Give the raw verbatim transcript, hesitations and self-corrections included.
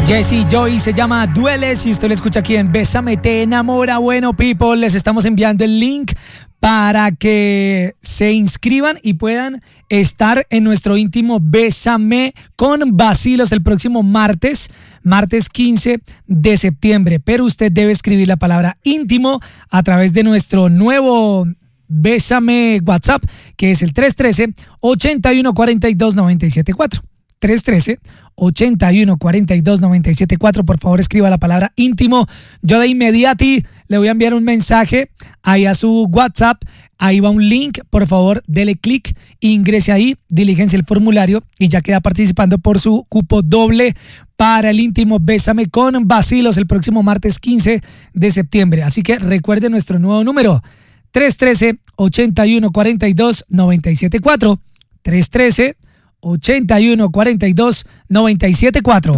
Jesse Joy se llama Dueles y usted lo escucha aquí en Bésame Te Enamora. Bueno, people, les estamos enviando el link para que se inscriban y puedan estar en nuestro íntimo Bésame con Vacilos el próximo martes, martes quince de septiembre. Pero usted debe escribir la palabra íntimo a través de nuestro nuevo Bésame WhatsApp, que es el tres uno tres, ocho uno cuatro dos, nueve siete cuatro. tres uno tres, ocho uno cuatro dos, nueve siete cuatro. Por favor, escriba la palabra íntimo. Yo de inmediato le voy a enviar un mensaje ahí a su WhatsApp. Ahí va un link. Por favor, dele clic, ingrese ahí, diligencia el formulario y ya queda participando por su cupo doble para el íntimo Bésame con Vacilos el próximo martes quince de septiembre. Así que recuerde nuestro nuevo número: tres uno tres, ocho uno cuatro dos, nueve siete cuatro. tres uno tres, ocho uno cuatro dos, nueve siete cuatro.